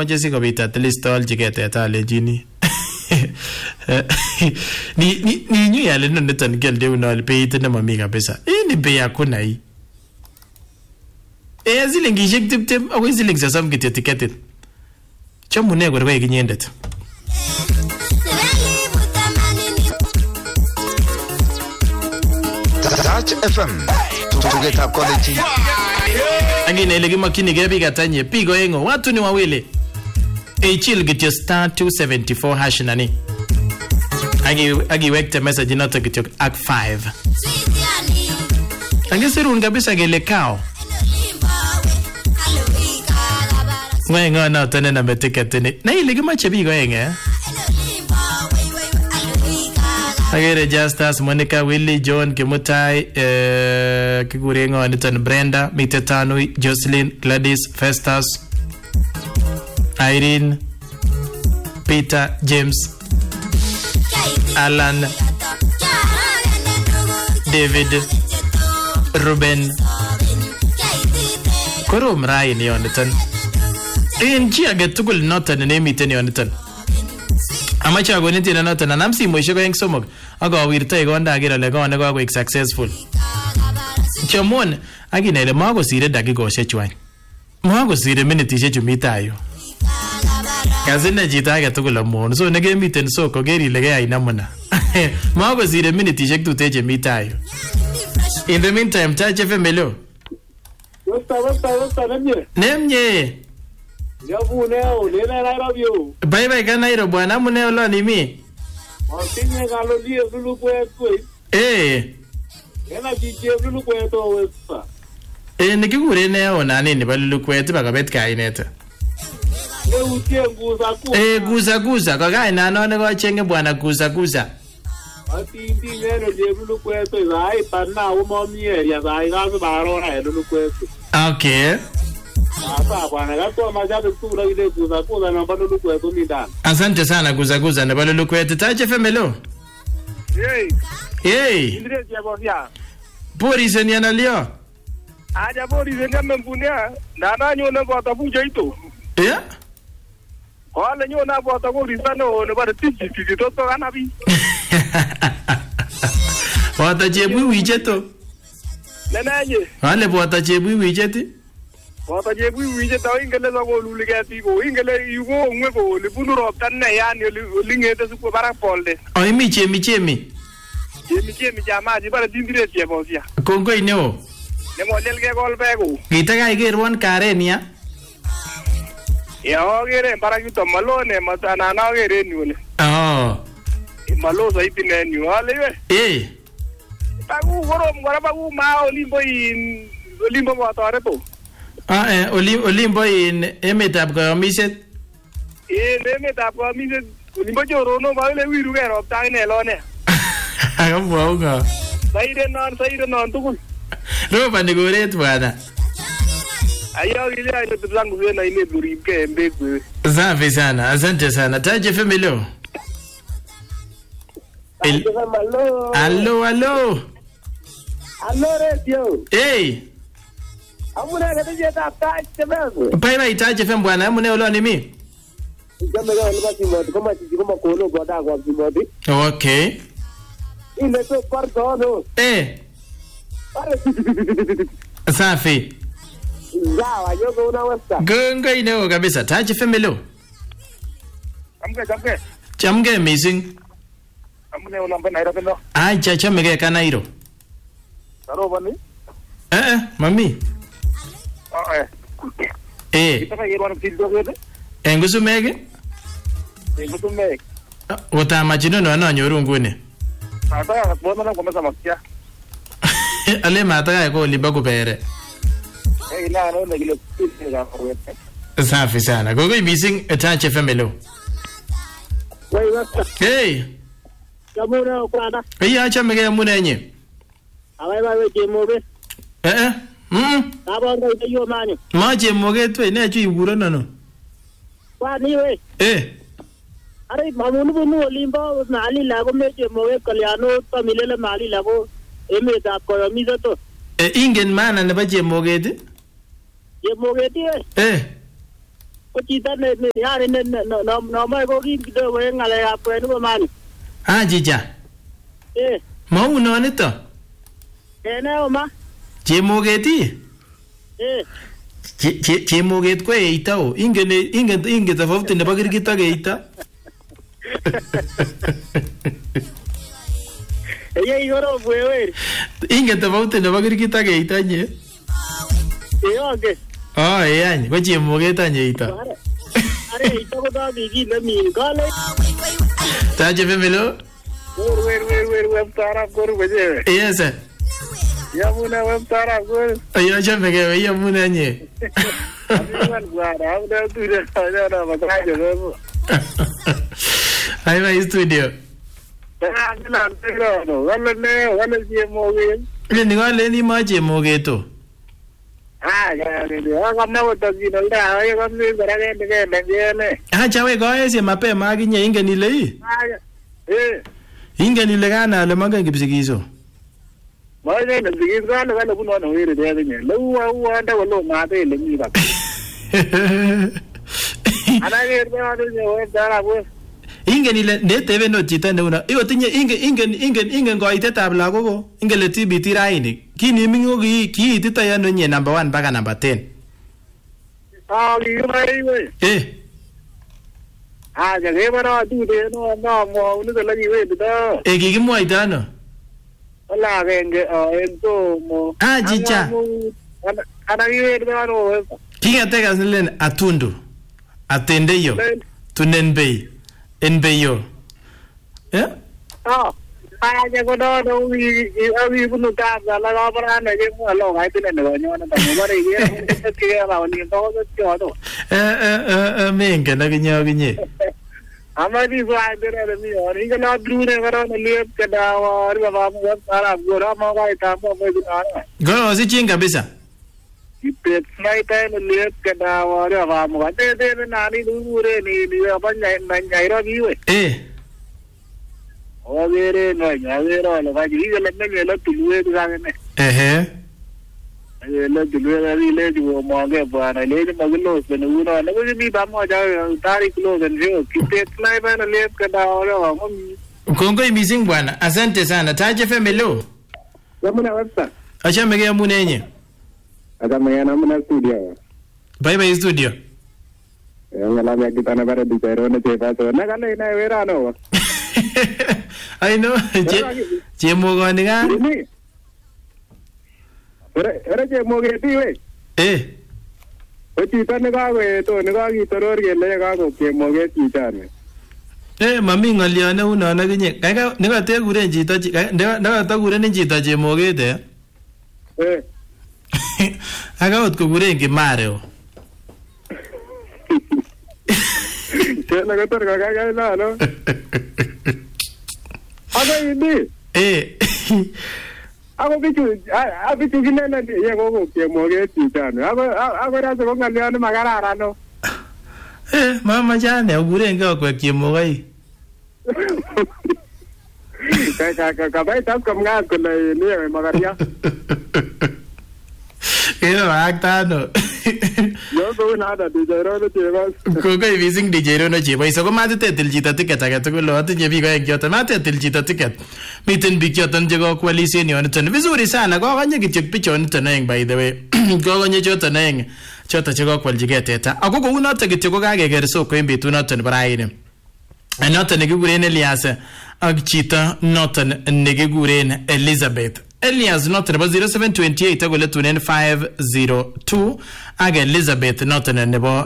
mache sikobit at least aljige teta alejini. Ni nyu yale niton gelde unal beit na mami kabisa. Ni bei hakuna hii. Zilingishek tiptem akoi ziling sasam kityo tiketit. Chamune korwe kinyendet. Touch FM. Tugetab college. Angine ile kimakinige biik atanye pigo engo watu ni wawili. Echil kityo star 274 hash nani. Agiwekte message noto kityo ak 5. Angesirun kabisa gele kao. Ngo noto nena me ticket ni. Na ile kimache bigo enge. Agere Justus, Monica, Willie, John, Kimutai, kikure ngo niton Brenda, Mitetanui, Jocelyn, Gladys, Festus, Irene, Peter, James, Alan, David, Ruben, Korom Ryan yoniton. Chi age tugul noton nemiten yoniton. Amache agoninti na noton anam simoishek oeng somok akawirta igonda ager ale kone kakoik successful. Chamon aginele makosire dakikoshek chwan. Makosire minitishek chu mi tayo. Kazine chito age tugul amon so nekemiten soko ger ile keyai namna. Makosire minitishek tuteche mi tayo. In the meantime, Touch FM hello. Wasta Nemye. Yabu neo, lena Nairobi. Bye ka Nairobi bwana mune olo ni mi. Wasinye ngalo die lulu kwetu. Yana DJ lulu kwetu westa. Nikikure neo nani ni lulu kwetu bakabet kaineta. Utie nguza. Guza kaka ina none ko chenge bwana guza. Ati ndi neno die lulu kwetu zai tanna umomie ya zai gazo barona lulu kwetu. Okay. Asante sana guza na balulu kwetu Touch FM hello. Hey. Pori senia na leo. Aja pori senia mempunia na nanyo na bota buja ito. Wale nyo na bota pori sano ne bara tiji to kana bi. Bota jebu wijeto. Nenaje. Wale bota jebu wijeti. Wata jebu wije taw ingele zango luligati go ingele yugo ngwego le bunuro tanne yani lingete su ko bara polde o imi chemi chemi jama ji bara dindire tie bosia kongo ineo ne mo lelge gol bego gitaga igerwon karenia ya ogere bara yuto malone matana na ogere niule malo sai pineni wale we tagu gorom gora bagu ma olimbo watare to Olimbo in emetab kayamiset. Emetab kayamiset olimbo jorono ba le wiru ke rob tang ne lo ne. Akamwa unga. Saire non tugul. Roba ni goret bwana. Ayo ile ayo tuzangu zena ime burike mbegu. Safi sana. Asante sana. Touch FM hello. Hello. Hello radio. Hey. Amuna kete ta Touch FM. Bye Touch FM bwana, amune olo ni mi. Jambe ga nibati modi kama kono goda kwa modi. Okay. Ile to pardo. Safi. Zawa yogo una wasta. Gongo ineo kabisa. Touch FM hello. Chamge missing. Amune unambe Nairobi no. Acha chamege ka Nairobi. Saro bani? Mami. Kita yeron fildo gede. Engusumege? Engusumege. Utamachino no ananyoru ngune. Ata bona na komeza makia. Ale mata ko liba kubere. Ila no ngile pilga kwete. Safi sana. Gogo missing Touch FM hello. Wai wasa. Hey. Jamuna kwada. Acha mege mune nye. Abai jemobe. Abanga yo mani. Maje mogetwe ne chu iburo nono. Wa ni we. Are mamunu bunu olimba mali lago meje moge kalyano pamilele mali lago eme da ko mizato. Ingen mana ne baje mogeti? Ye mogeti chito ne yani no mai ko kin kidogo en ng'alekab kwenik ko mani. Chicha. Mau nonito. Ne oma. Chemoget ii? Chemoget ko eito o. Ingen tofauti nebo kirgit ak eito? Eye igoro wewe. Ingen tofauti nebo kirgit ak eito nye? Okay. Yani, ko chemoget any eito. Are eito ko ta bigile mi kale. Taje femelo? Wer webtara koru beje. Yes sir. Yamuna webtara koru. Ayo chame ke yamuna nye. Abiman gwara, amda tude na mataje go. Ai vai studio. Na no, wala chemoget. Ni ngale ni ma chemoget to. Chawe goesi mapema akinye ingen ile ii? Ingen ile kana ale mangen kipsigiso. Maingen kipsigiso kana kuno no wiri de akinye. Lewa anda walo mate ile mi ba. Ana gerbe ade we dara bo. Ingen ile netebe no chito neuna. Iwo tinye ingen koitetab lagok ko. Ingen le TBT raini. Kini mingo kiitita yano nye number 1 mpaka number 10. Kikibai. Jakebara tude no mo unito lagi wetu da. Kikimwaita ano? Wala agenge ento mo. Chicha. Ana kiwetu ano. Kingateka silen atundu. Atendeyo. Tunenbei. Enbeyo. Kaya ko do wi bunu ka la ga para na je mo lo ga tin ne go nyo na ta mo re ye ti ga ba ni to to to menga na ginyo ginye amadi so ai dere mi ori ga na dru ne ga na le ka da wa ri ba mo ara go ra mo ga ta mo mo na go si chin kabisa ipet nai ta ne le ka da wa ri ba mo ga te na ni du re ni ba nyai ro gi we Ogere no nyavero lo vajiri le ngelo tulwe dangane. Le tulwe le diwo monge bana le maglo sene uno na ko mi ba mo ja tari kilo ndio kite slai bana le kada ora mo. Kongo missing bwana. Asante sana. Taje femelo. Yamuna websa. Acha mege yamuna yenye. Adamaya namuna studio. Bye bye studio. Ngala ya kitana bara di pero na chepa so na kale na vera no. I know. Chemo ni ga. Ere chemo ge ti we. Chito ne ga we to ne ga ki toror ke le ga ko chemo ge chito ne. Mami ngalione uno na kinye. Kaka ne ga te gure chito ne ga ta gure ni chito chemo ge te. Aga ot ko gure ngi mare o. Chena ga tor ga na no. Aga ini. Ako bichu kinene ye go chemo ge chito ne. Ako ra so ngalione magarara no. Mama jane ogure nge okwe chemo gai. Ka bai tas kam nga ko le ni magaria. Ero aktano. Yo ko nada DJ Ro no chebas. Ko ko vising DJ Ro no chebas. So ko mate til chito ticket aga to lo atinye bi ko ekyoto mate til chito ticket. Miten bi kyoton je ko kwalise ni onoton. Vizuri sana ko kanye kityok pichon to neng by the way. Ko kanye choto neng. Choto je ko kwaljige teta. Ako ko unoto kityok ko kageger so ko embitu noton braine. Noton nekiguren Elias ak chito noton nekiguren Elizabeth. Elias noton nebo 0728 agole tunen 502 ag Elizabeth noton nebo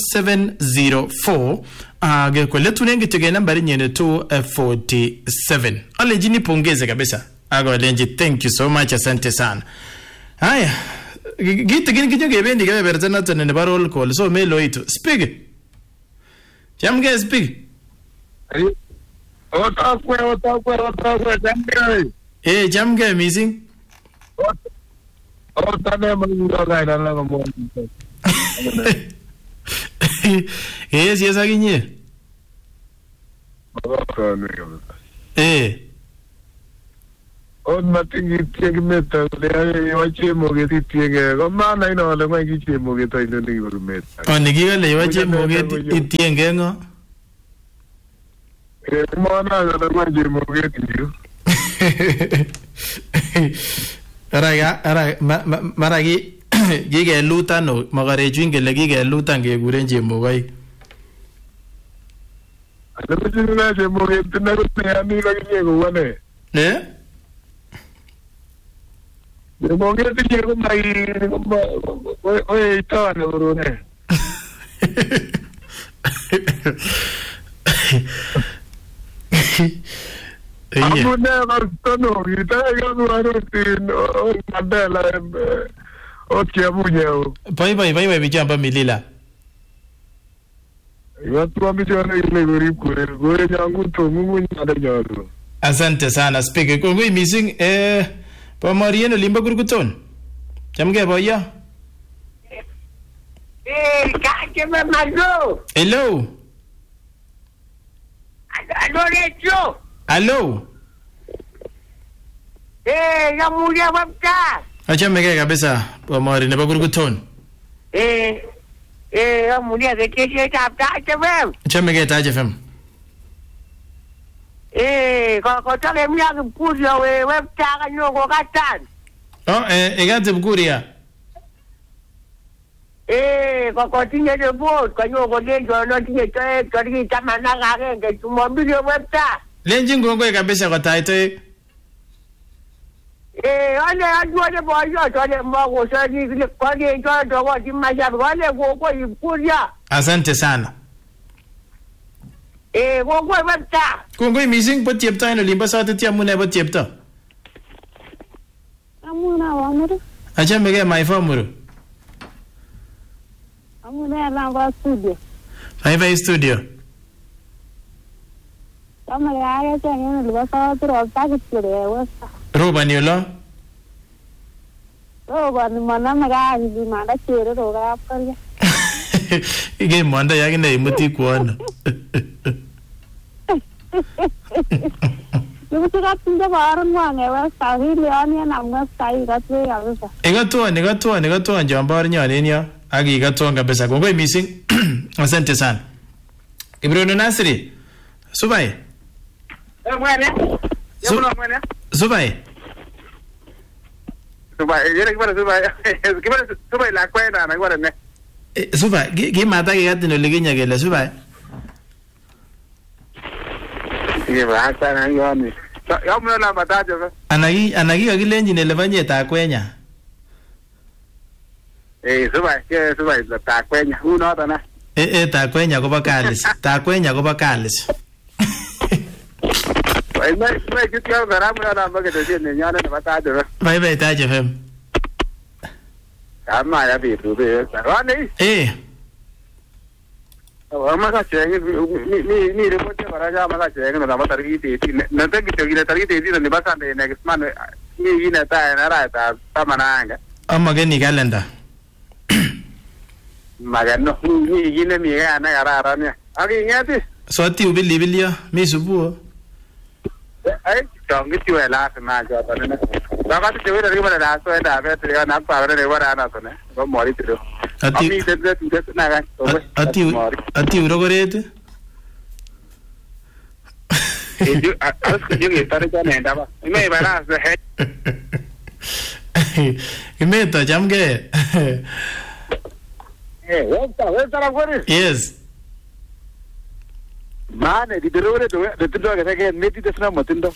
0704 ag kole tunen kitege nambari nyene 247. Ale jini pongeze kabisa. Aga lenji thank you so much asante sana. Haya. Gite gini kinyonge bendi kabe berta noton nebo roll call so melo itu. Speak. Jamge speak. Otakwe jamge. Jamge missing. Otane mango gaida la mo. Yes aginye. on matingi tienge meta le wache mogeti tienge ko mana ino le ngi chi mogeti ino ni meta on ngi le wache mogeti tienge ngo mana le ngi mogeti yo ara maragi gige lutano magare jinge le gige lutan ge gurenje mogoi ale bijina je mogeti na ko ya ni la ge go wane de mogeti je ko mai oi ta na urone amune martono ita yo no tin o mandela o tiamunyo bai bijamba milila yo tu amijana ile gori gore nyangu to mungu nyada nyalo. Asante sana speaker kongoi missing pa Mariano limba gurguton chamge boya kachema mazo hello Lorenzo hello ya mulia wapta achame kabisa pa Mariano gurguton ya mulia de keshe tapta chama chamge Taj FM ko tale mia kurio wapta kanyo katan egate bukuria ko tinye de bot kanyo ko lenjo no tinye to tamana ngake tumwambile wapta lenji ngongwe kabisa kwa taite ale ajua boyo tole mbago sani kile kwa ndio to wa timasha wale ko ikuria asante sana ko wapta kongoi missing po tiepta ino limba sa tia mune po tiepta amuna wamuru achame my famuru amuna la va studio vai studio kama ya tena ni basa tro pakitire wasa roba ni lo roba ni mana maga ni manda chere roga apkarya ige manda yagine imuti kuona Yo tuka pinja baran wange wa sahi leani namga sai gatwe yawsa. Igatua njambar nyane nya agi igatua kabisa kongoi missing asante sana Ibrahim Nasri Subai Mwana mwana Subai yere Subai la kwenda na ngora ne Subai gi mata gi gatino liginya gele Subai hata na yoni yo mna la matajo anagi agilenji ne levanye ta kwenya Subai la ta kwenya uno tana ta kwenya ko bakalis ta kwenya ko bakalis mai kitu ya garamu na mbaga de ne nyana na matajo bye Taj FM kama ya bitu be wani maka chengi ni remote baraja maka chengi na matari ti na tengi te tari ti ni basa ne next man ni ina ta na ra ta tamananga amma gani calendar magano ni ina mi ga na ara ne agi ngati so ti ubilibilia mi subuo ai tongi ti wela na ja ta ne baba ti we ri bala la so da be tri na pa ne wara na to ne go mori ti do ati na ga ati urogorete yo tare ja ne da ba me bala se imeta jamge wata la gore yes mane di dorore de tindo ga ke neti de sna matindo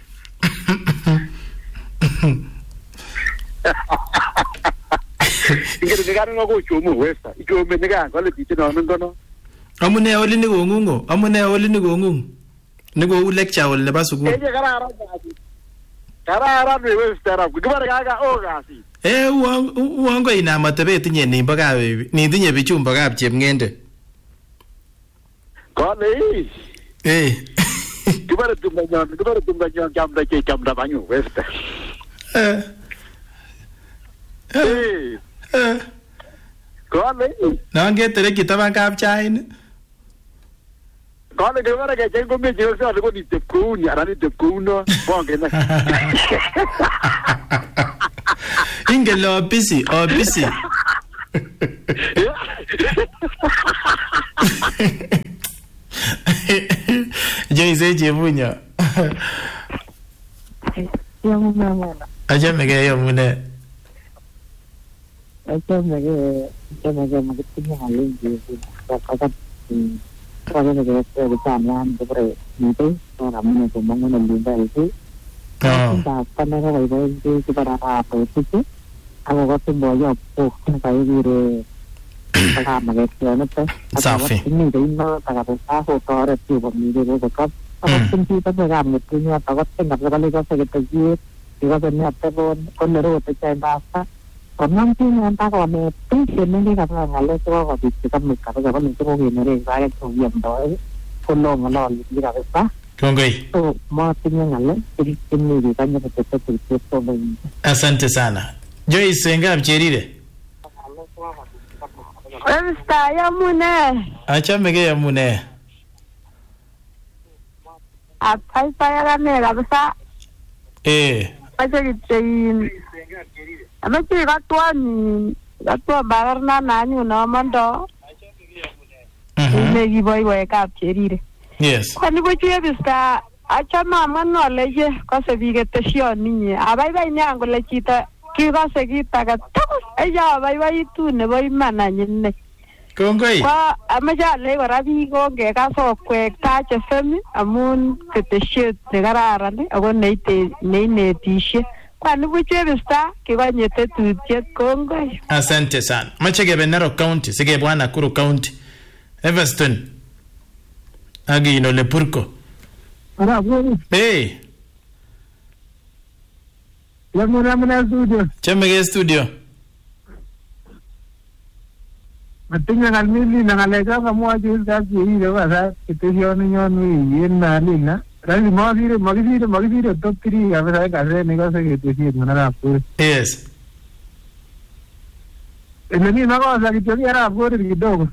ingere de ga ngo chumu westa ichume ne ga ngole ti no ngono amune oli ni gongungu ni go lecture wala basugo karara ne westa ra gubara ga o ga si uongo ina matabe tinye nimba ga ni tinye bichumba ga chepngende kole gubara tumba jamda banyu westa kole nange tere kitaban kap chain Kale kebara kecheng komeche yose ko nitep kouni anan nitep kouno bonge na. Ingele opisi. Joyce Chebunya. Achame yamune. Safi. Asante sana. Joyce ngap cherire. Mr. Yamune. Achame yamune. Apaipa ne kabisa. Acha kitei. Amachi katwa barna nani unaomando. Negi boy kap cherire. Yes. Kwani bochie Mr. Achame amano leje kose bigetesio ninyi. Abaibai nyango le chito kikose kitaka tugul. Eja abaibai nebo iman anyine. Kongoi. Kwa amaja le kora biik kongekas kwek Taach FM amun ketesiet nekararan ako neinetishe. Kwani buche Mr. kikonye tetutiet kongoi. Asante sana. Mache kebe Narok County, sikebwa Nakuru County. Everston. Agi no le purko. Hey. Yamuna studio. Chemege studio. Matinga ngalmili na ngalega kamwa jinsi hiyo basa kitesioni nyoni yena lina. Rani magizire top 3 kabisa kaze nikose kitesioni mnarapu. Yes. Mimi nakosa kitesioni arapu kidogo.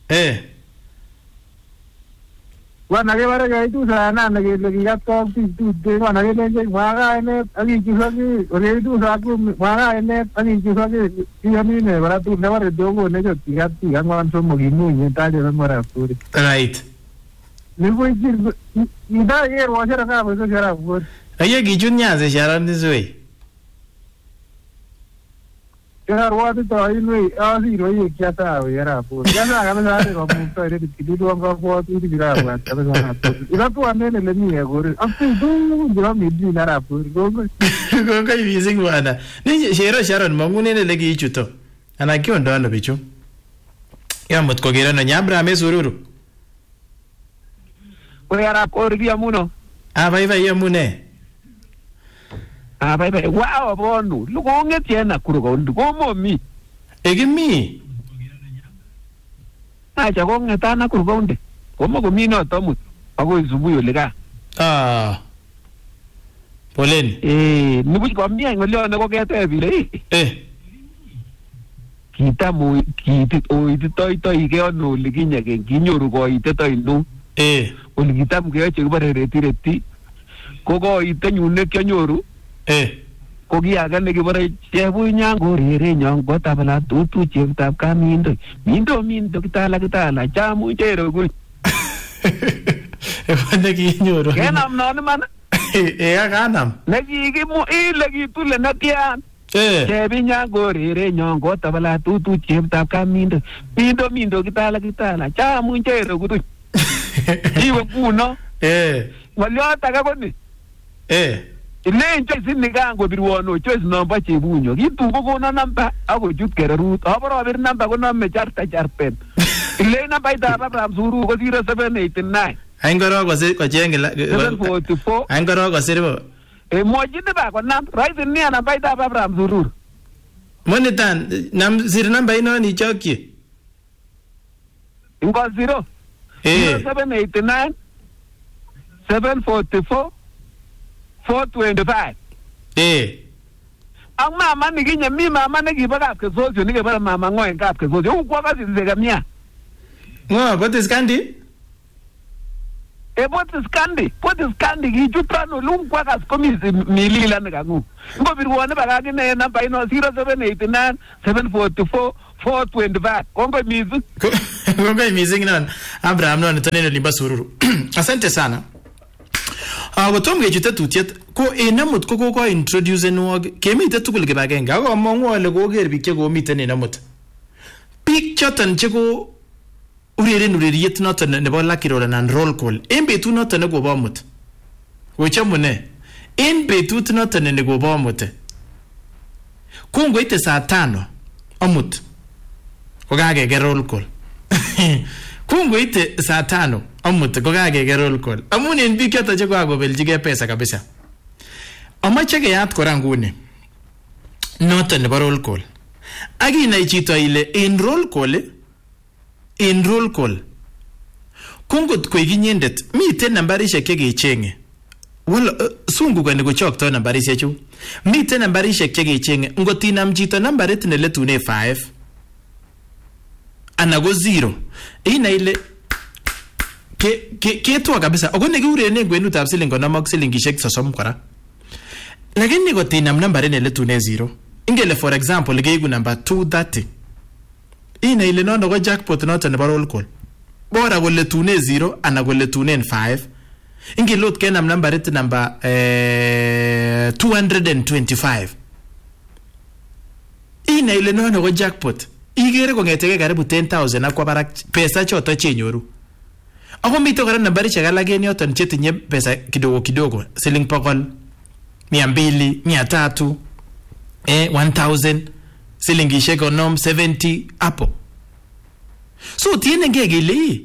Wana kebara gaitu sana nakigato tu wana kele mwaga ene akikisoki oreitu saku mwaga ene akikisoki yamine bara tu nebare dogo nejo tigati angwan somo gimunye taje mara puri. Right. Nipo ida yero wajara ka bozo jara puri. Aye gijunya ze sharan dizwe. Jara wadi to inwe asi roye kyata yara puri. Yana kabisa ro muto ere kidudu anga kwa tu dira wa kabisa. Ila tu amene le ni egore. Afu du jira midi nara puri. Gogo busy bwana. Ni shero sharon mangune le gichuto. Ana kiondo ando bichu. Yamut kogera no nyabra mesururu. Yara puri via muno. Bye yamune. Bye. Wow, bonu. Lugo ngetiena kurugo ndugo momi. Egimi. Acha ko ngetana kurugo nde. Komo gomino tomut. Ago izubuyo lega. Poleni. Nibuji kwambia ngolio ne ko kete bile. Kitamu kiti oititoi ke ono liginya ke kinyoru ko itetoi nu. Oligitamu ke ache bare retireti. Kogo itenyune kyanyoru. Ko giaga ne kibare chebu nyango rere nyongo tabala tutu cheptab kamindo. Mindo kitala chamu chero gul. Wanda kinyoru. Kenam non man. Akanam. Nagigimu ilagitule nakian. Chebi nyango rere nyongo tabala tutu cheptab kamindo. Mindo kitala chamu chero gul. Iwe kuno. Waliota kakoni. Ile choice ni gango birwono choice number chebunyo kitu kokona namba ako jut kererut abaro bir namba ko namme charpen ile namba ita Abraham Zuru ko 0789 angoro ko jengela 744 angoro ko sirbo mojinde ba ko nam right ni namba ita Abraham Zuru monitan nam sir namba ino ni chokye ingo 0789 744 425. Ang mama niginya mi mama nagibagap ke socio nigibara mama ngoy kap ke socio ukwa kasi zegamia. What is candy? Potis kandi kichutan olum kwakas komi milila nikagu. Ngo birwane bagagi na namba ino 0789 744 425. Kongo mizu. Kongo mizu ngina Abraham no ntaneno limba sururu. Asante sana. Watom gejute tutiet ko enamut ko introduce nwog kemi tetukul kibagenga ko mongo le ko ger bik che ko miten enamut. Bik choton che ko ureriet noton nebo Lucky Roll and roll call en betut noton ne kobo mut wechamune en betut noton ne kobo mut kongoite saa 5 amut ko kagege roll call kongoite saa 5 amut ko kagege roll call amun en biik choton che kobeljige pesa kabisa amache keyat kora nguni noton nebo roll call aginai chito ile en roll call kongot koik inyendet miten nambarishek che kechenge wala sungukani kochokto nambarishek chu miten nambarishek che kechenge ngot inam chito nambarit ne letune 5 ana go 0 ina ile ketwa kabisa ako nekiurene kwenutab siling konom ak silingishek 30 kora lakini got inam nambarit ne letune 0 ingele for example keigu number 230 ina ile nono ko jackpot noto nebo roll call bora kole tune 0 ana kole tune 5 ingilot kenam nambarit number 225 ina ile nono ko jackpot igere kongetege karibu 10,000 akwa barak pesa choto chenyoru ako mito kora nambarishek alak en yoton chetinye pesa kidogo siling 100 200 300 1000 silingishek 70 hapo. So tiene ngegili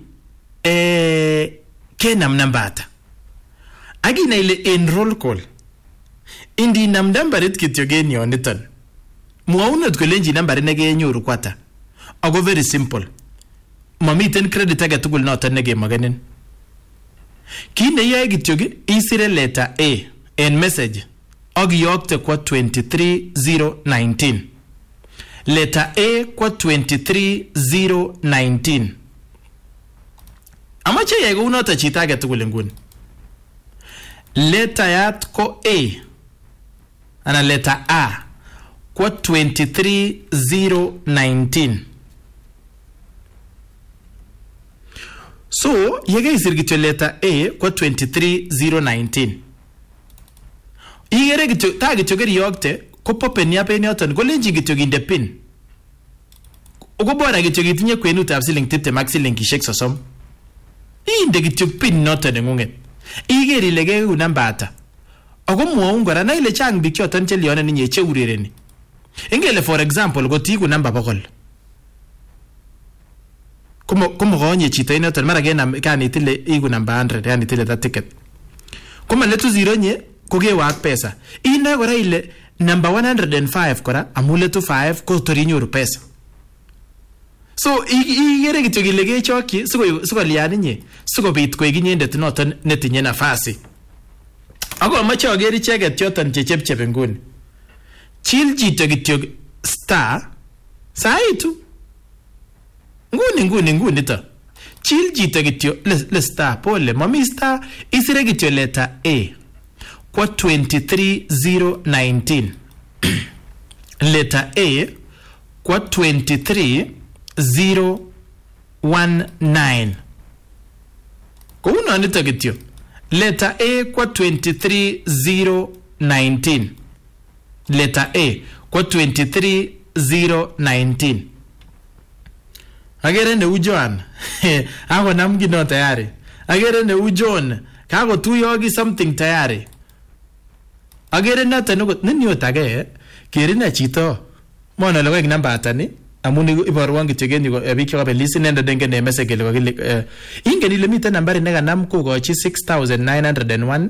kenam nambata. Agina ile en roll call. Indi nam nambarit kityo genyo niton. Muaunot kolenji nambarit ne genyoru kwata. Ago very simple. Mamiten credit age tugul noton ne gemagenin. Kine yae kityo isire letter A en message. Agiyokte kwa 23019. Letter A kwa 23019. Amache yego unota chita age tugul nguni. Letter yat ko A. Ana letter A kwa 23019. So yege isirgityo letter A kwa 23019. Igere gityo ta gityo geri yokte ko popen ya pen yoton ko lenji gityo ginde pin. Ugo bora gityo gitinye kwenutab siling 20 ak silingishek 30. Inde gityo pin noton ngunget. Igeri lege u namba ata. Ago muaun gora na ile chang bik choton che lione ninye che urereni. Ingele for example go tiku namba 100. Como gonye chito inoton mara kanitile igu namba 100 yani tile that ticket. Kuma letu 0 nye kogewak pesa. Ina gora ile number 105 kora amule to 5 ko torinyoru pesa. So igere kityo kile kechoki siko liani nye siko bit ko iginyendet noton netinye nafasi. Ako amache ager icheket yoton chechepchep nguni. Chill chito kityo star saitu. Nguni to. Chill chito kityo le star pole mami star isire kityo letter A kwa 23019. Letter A kwa 23019. Kwa uno nito kityo. Letter A kwa 23019. Letter A kwa 23019. Agere ne ujoan. Ako namgino tayari. Agere ne ujon. Kako tuyogi something tayari. Agere nata nuko nini otage kirina chito. Mwana lego namba atani. Amuni ibarwan kityo ni bik ko belisi nenda denge ne message le kile ingen ile miten nambari nega nam ko gochi 6901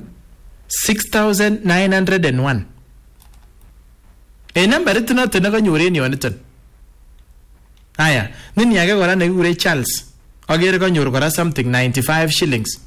6901 nambari tuna tena kanyoren yoniton. Aya nini yake kora nekikure Charles agere kanyor kora something 95 shillings.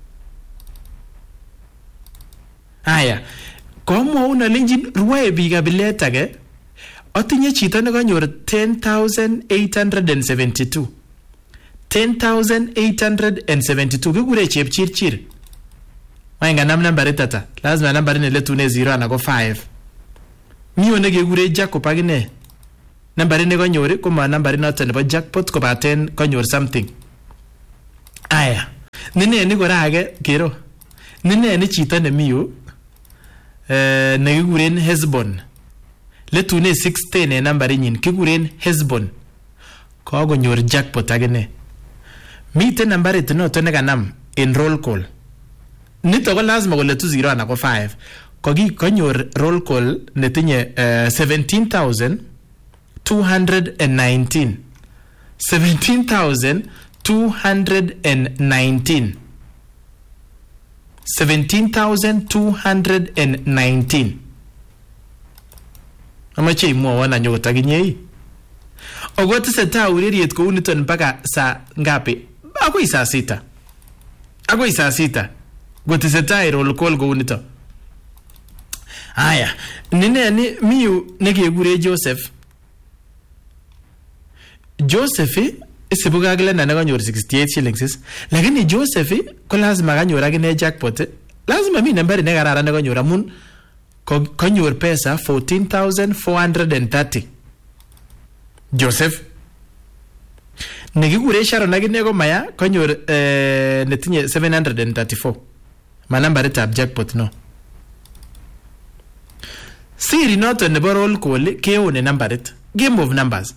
Aya komo una linjin ruwae biga bileta ge atinye chito ne kanyor 10,872 10,872 kikure chepchirchir. Wainga nam nambarit ata. Lazima nambarit neletune 0 anan ko 5. Mi one kekure Jacob akine. Nambarit nekonyor koma nambarit noto nebo jackpot kobaten konyor something. Aya. Nine ni kora age kero. Nine ni chito nemi yu nekikuren Hesbon. Letune 610 en nambarinyin kikuren Hesbon. Kakonyor jackpot akine. Miten nambarit noto nekanam en roll call. Nito ko lazima kole tu 0 anan ko 5. Konyor roll call netinye 17,219. 17,219. 17,219. Amache imwowon anyot akinye. Ogotesetai ureriet kou niton mpaka saa ngapi? Akoi saa 6. Akoi saa 6. Gotesetai roll call kou niton. Aya, nini miyu nekekure Joseph. Joseph isibuka Glenda nekanyor 68 shillings. Lakini Joseph ko lazima kanyor akine jackpot. Lazima mi nambari nekararan nekanyor amun kanyor pesa 14,430. Joseph. Nekikure Sharon akine ko maya kanyor netinye 734. Manambaritab jackpot no. Siri noto nebo roll call keone nambarit. Game of numbers.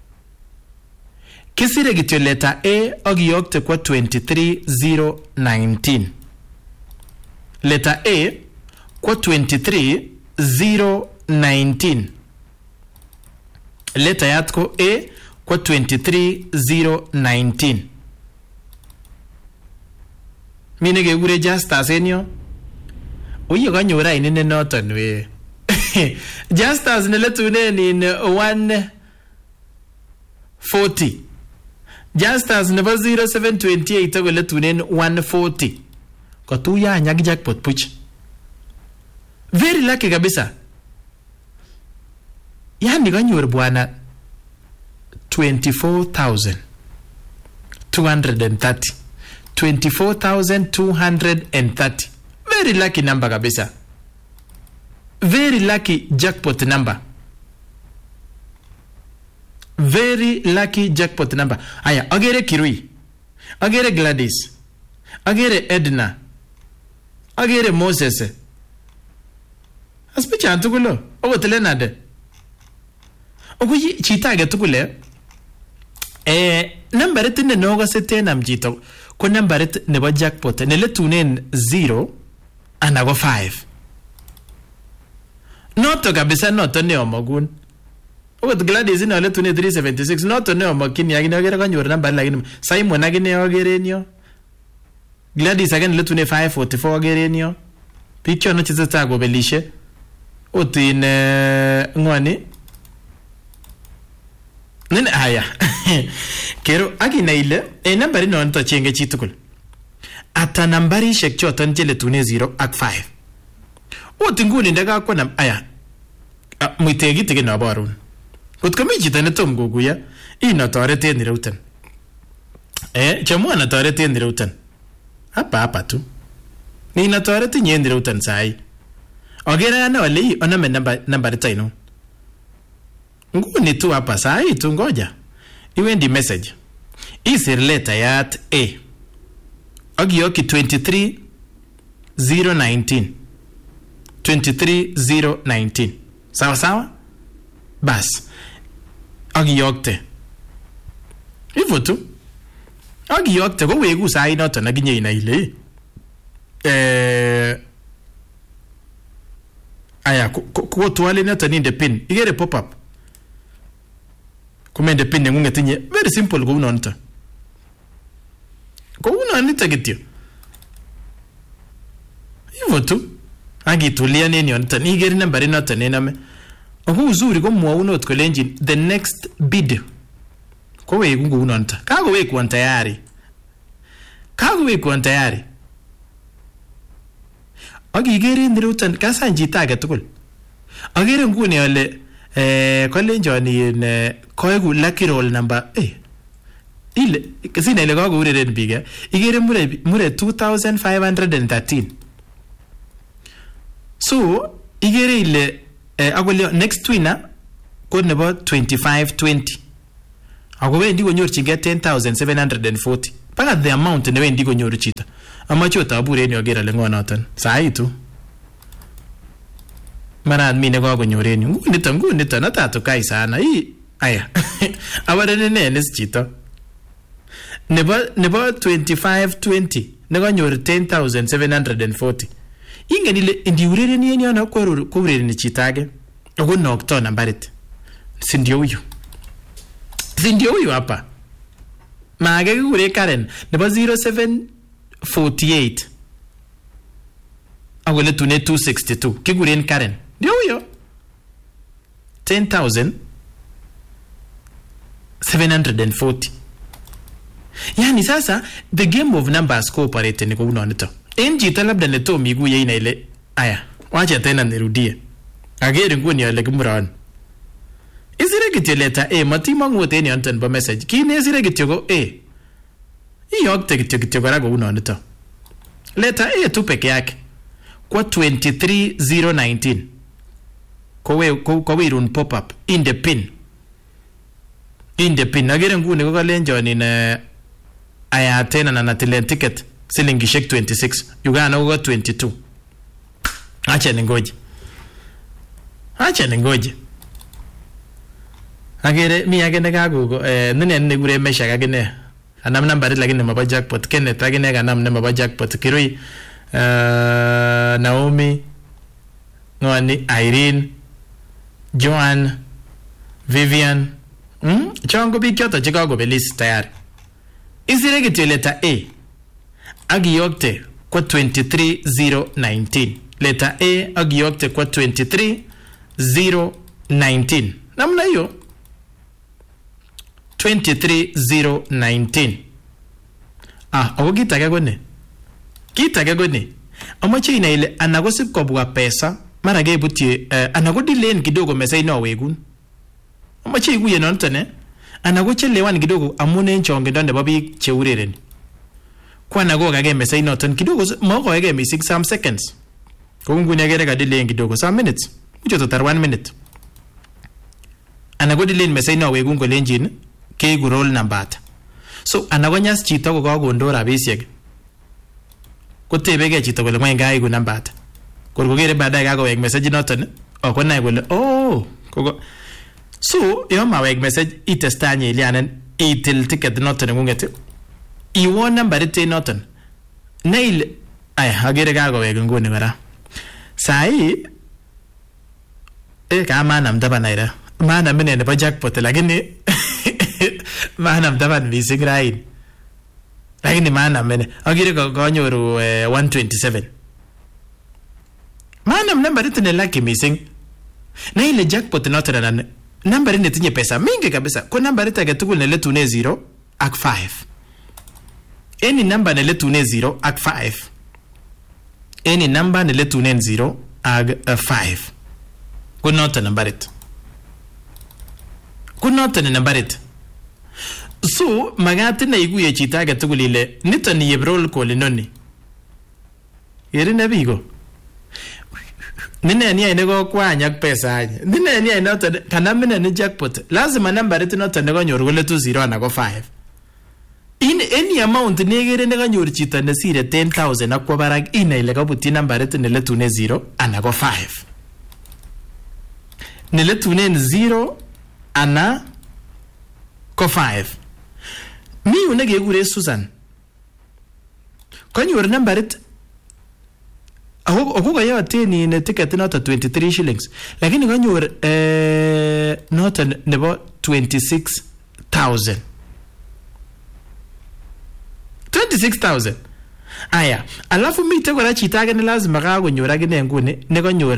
Kisire kityo letter A akiyokte kwa 23019. Letter A kwa 23019. Letter yatko A kwa 23019. Mine kekure Justus enyo. Uye kanyora inine noton we. Justus neletunen in 140. Justus nebo 0728 ko letunen 140. Kotuya anyag jackpot puch. Very lucky kabisa. Yani kanyor bwana 24,230. 24,230. Very lucky number kabisa. Very lucky jackpot number. Very lucky jackpot number. Aya, agere Kirui. Agere Gladys. Agere Edna. Agere Moses. Aspe chantu kulo. Ogo telenade. Ogo chita age tukule. Numberit ne noga setenam chito. Ko numberit nebo jackpot. Neletunen 0 anago 5. Noto kabisa noto ne omagun. Ogot Gladys ina letune 376. Noto ne omakini agine agere kanyor number lakini Simon agine agere enyo. Gladys agine letune 544 agere enyo. Picho no chizeta go belishe. Otin ngwani. Nene aya. Kero agina ile number ino nto chenge chitukul. Ata nambari shek choton che letune 0 ak 5. Otinguni ndaka kwa na aya. Mwitegi tege na barun. Kutkomi chito netom kukuya, inotoreten ireutan. Chamua notoreten ireutan. Hapa tu. Ni inotoreten yen ireutan sai. Agere ana wale oname nambarita ino. Nguni tu hapa sai tu ngoja. Iwendi message. Isir letter yat A. Agiyoki 23,019. 23,019. Sawa sawa? Bas. Agiyokte. Hivyo tu. Agiyokte ko wegu sai noto naginye ina ile. Aya ko tuwale noto ni pin. Igere pop up. Kumende pin ngunge tinye very simple ko unonto. Ko unonita gityo. Hivyo tu. Agitulia nini onto ni igere nambari noto nename. Ogu uzuri ko mwauno tkolenjin the next bid. Ko wegu ngunonta. Kago wegu antayari. Agigere ndirutan kasa njita age tugul. Agere nguni ale kolenjoni koegu lucky roll number ile sina ile kako ureren biga igere mure 2513 so igere ile agole next winner ko nebo 2520 ako wendi konyorchingee 10740 paka the amount ne wendi konyoru chito amache otabure en yogera le ngonoton saitu maran mine kakonyor en nguniton atatu kai sana aya abare ne chito nebo 2520 ne kanyor 10740 ingen ile indiurereni en yono ko urereni chito age ako nokto nambarit sindio huyu hapa maage kikure Karen nebo 0748 akole tune 262 kikuren Karen ndio huyo 10740 yani sasa the game of numbers cooperate ni kuuno nito en chito labda netom iguye ina ile aya wacha tena nirudie agere nguni ale kimron isire kityo leta matimangu teni anton ba message kine isire kityo ko iyokte kityo kora kuuno nito leta tu peke yake kwa 23019 kowirun pop up in the pin agere nguni ko kalenjon in aya tena na natilen ticket silingishek 26 Uganda ko 22 acha ningoje agere mi agene kago nene gure mesha agene anam nambari lakini maba jackpot Kenneth agene kanam ne maba jackpot kiroi Naomi ngoni Irene Joan Vivian chongo bikyoto chikago belis tayari isire kityo leta agiyokte kwa 23019 leta agiyokte kwa 23019 namna hiyo 23019 ako kitake kone amache ina ile anakosip kobwa pesa mara kebutie anakodileni kidogo mesa inawekun amache ikuye nonton anakochelewan kidogo amun en chongindo nebo biik cheurereni kwana ko kage mesa inoton kidogo makoege mising some seconds ko nguni agere kadileni kidogo some minutes mucho totar 1 minute anakodileni mesa inawekun kolenjin keiku roll number ata so anakonyas chito ko kakondo rabisiek kotebege chito kole ngwen kaiku number ata kor kokere baadaye kakowek message inoton konai kole koko so yo mawek message itestanye ilianen itil ticket noton ngunget iwon numberit noton nail agere kakowek nguni kora sai kamanam taban aira manam mine nebo jackpot lakini manam taban mising rain lakini manam mine agere kanyoru 127 manam numberit ne lucky mising na ile jackpot noton anan number netinye pesa mingi kabisa ko numberit age tugul neletune 0 ak 5 any number neletune 0 ak 5 any number neletune 0 ak 5 ko noton numberit so magati na iguye chito age tugul ile niton ni roll call inoni yerine bigo nine ni ine ko kwanya pesa aje nine ni noton kanamine ni jackpot lazima numberit noton ne kanyor kole 20 ana ko 5 in any amount negere ne kanyor chito ne sire 10000 akwa barak ine ile kabuti numberit ne letune 0 ana ko 5 ne letune 0 ana ko 5 mi une gegure Susan kanyor numberit ako kayote ni ne ticket noto 23 shillings lakini kanyor noto nebo 26000 aya alafu mite kora chito age ne lazima kakonyor agine nguni ne kanyor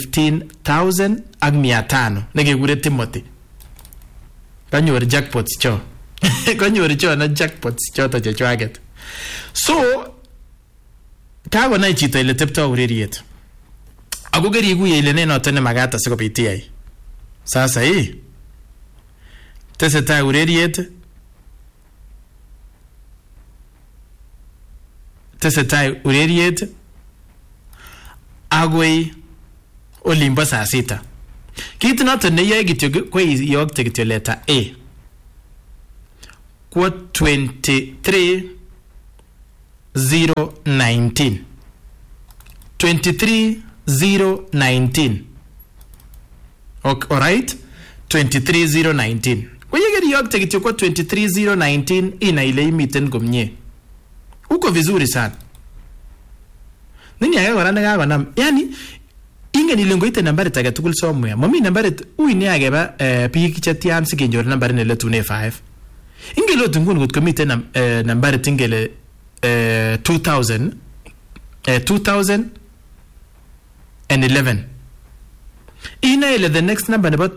15500 ne kekure Timothy kanyor jackpots cho kanyor cho na jackpots choto chechwaget so kakonai chito ile tepto ureriet ako gari iguye ile ne noton ne magata sikobit iyai sasa tesetai ureriet tesetai ureriet agoi olimbo saa sita. Kit noton neyoe kityo ko iyokte kityo letter A kwa 23019 23019. Alright, 23019. Kwa yeger iyokte kityo kwa 23019 ina ile imiten komnye. Uko vizuri sana. Nini age kora nekakonam? Yani ingen ile ngoite nambarit age tugul somewhere. Mami nambarit ui ne age ba biik chetian sikenyor nambarit nele 205. Ingele ot nguni kot komiten nambarit ingele 2011. Ina ile the next number nebo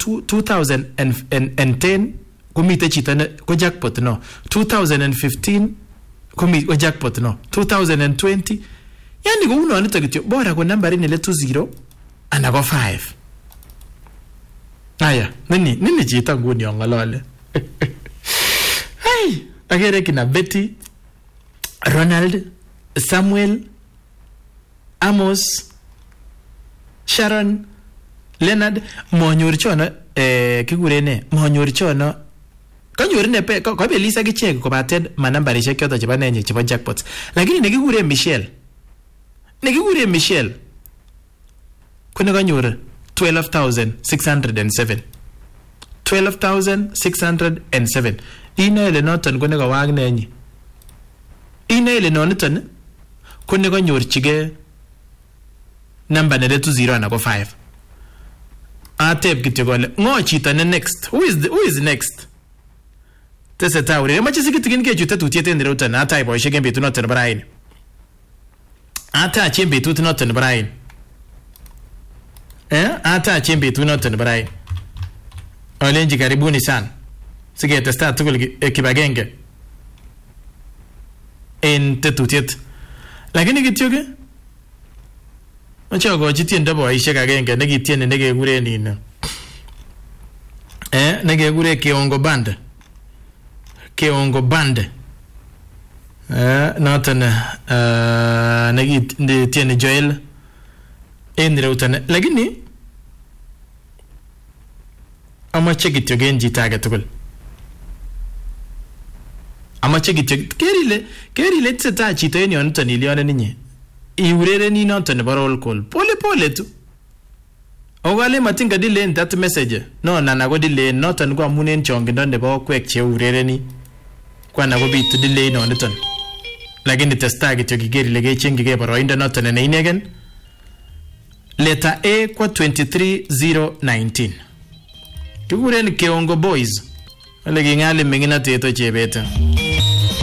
2010 komite chito ko jackpot no. 2015 ko jackpot no. 2020 yani ko uno anito kityo bora ko nambarit nele 20 ana ko 5. Aya, nini chito nguni ongolole. Hey, agere kina Betty, Ronald, Samuel, Amos, Sharon, Leonard, monyor chono kikure ne, monyor chono kanyor ne pe ko belisa kichek kobaten manambarishek choto chebo nenye chebo jackpots. Lakini nekikure Michelle kone kanyor 12,607. 12,607. Ina ile noton kone kawag nenyi. Ina ile noniton kone kanyorchige namba nele 20 ana ko 5. Atep kityo kole ngo chito ne next. Who is next? Teseta ure machi sikitikin ke chute tutiet en rotan ata iboishe gen betut noton Brian. Ata chen betut noton Brian. Ata chen betut noton Brian. Olenji karibuni sana. Siketesta tugul kibagenge en tetutiet. Lakini kityoke macho gochi tiendo boishek agenge nekitieni nekekure nino. Nekekure Keongo Band. Noton nekitieni Joel en reutan. Lakini amache kityoke en chito age tugul. Amache kityo kerile tseta chito en yoniton ilione ninyi. Iurereni noton nebo roll call. Pole tu. Ogale matinga delay in that message. No nana go delay noton ko amun en chongindo nebo kwek che urereni. Kwa na go bitu delay noniton. Lakini testa kityo kigerile kechengi ke boroindo noton ne inegen. Letter A kwa 23019. Kikuren Keongo Boys. Ole kingali mingina teto chebeta.